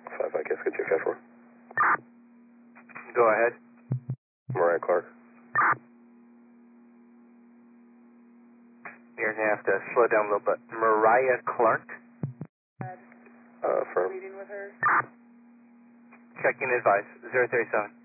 5 I guess, could you catch 4? Go ahead. Mariah Clark. You're going to have to slow down a little bit. Mariah Clark. Firm. Checking advice. 037.